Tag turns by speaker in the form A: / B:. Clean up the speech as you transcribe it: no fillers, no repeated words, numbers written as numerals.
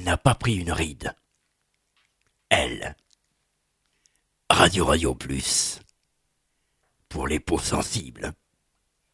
A: n'a pas pris une ride. Elle. Radio Radio Plus. Pour les peaux sensibles.